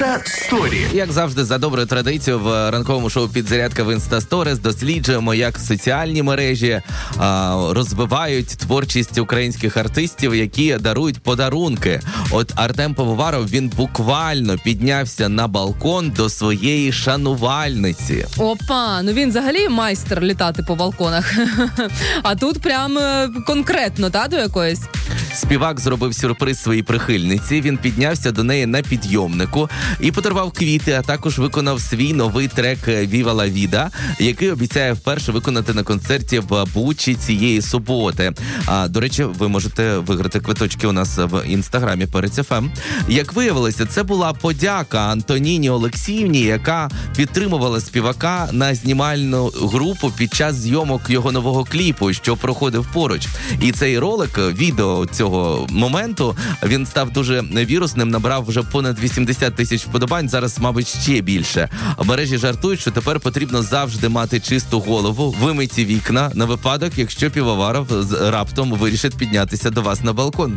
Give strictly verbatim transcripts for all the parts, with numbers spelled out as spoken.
Інста-сторі. Як завжди, за доброю традицією в ранковому шоу «Підзарядка» в Інста-сторіс досліджуємо, як соціальні мережі а, розвивають творчість українських артистів, які дарують подарунки. От Артем Пивоваров, він буквально піднявся на балкон до своєї шанувальниці. Опа, ну він взагалі майстер літати по балконах. А тут прям конкретно, та, до якоїсь? Співак зробив сюрприз своїй прихильниці. Він піднявся до неї на підйомнику і подарував квіти, а також виконав свій новий трек «Віва ла Віда», який обіцяє вперше виконати на концерті в Бучі цієї суботи. А, до речі, ви можете виграти квиточки у нас в інстаграмі Перець еф ем. Як виявилося, це була подяка Антоніні Олексіївні, яка підтримувала співака на знімальну групу під час зйомок його нового кліпу, що проходив поруч. І цей ролик, відео цього моменту, він став дуже вірусним, набрав вже понад вісімдесят тисяч вподобань, зараз, мабуть, ще більше. Мережі жартують, що тепер потрібно завжди мати чисту голову, вимиті вікна на випадок, якщо Пивоваров раптом вирішить піднятися до вас на балкон.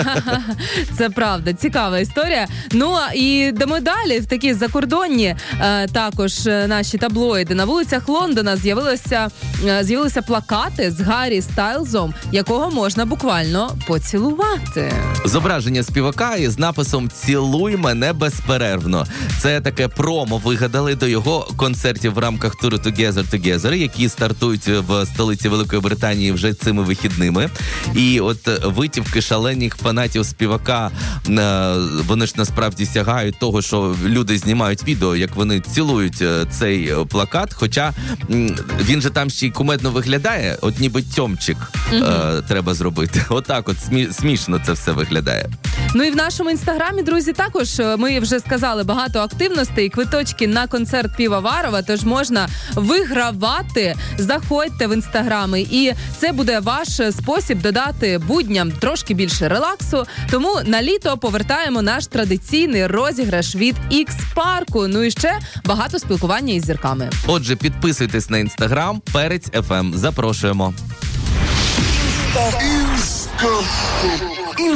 Це правда, цікава історія. Ну, і йдемо далі. В такі закордонні е, також наші таблоїди. На вулицях Лондона з'явилися, е, з'явилися плакати з Гаррі Стайлзом, якого можна буквально поцілувати. Зображення співака із написом «Цілуй мене безперервно». Це таке промо вигадали до його концертів в рамках туру Together Together, які стартують в столиці Великої Британії вже цими вихідними. І от витівки шалених фанатів співака, вони ж насправді сягають того, що люди знімають відео, як вони цілують цей плакат, хоча він же там ще й кумедно виглядає, от ніби тьомчик угу. е, треба зробити. Отак от смі- смішно це все виглядає. Ну і в нашому інстаграмі, друзі, також ми вже сказали багато активностей, квиточки на концерт Пивоварова, тож можна вигравати. Заходьте в інстаграми, і це буде ваш спосіб додати будням трошки більше релаксу. Тому на літо повертаємо наш традиційний розіграш від Ікс-парку. Ну і ще багато спілкування із зірками. Отже, підписуйтесь на інстаграм Перець еф ем. Запрошуємо.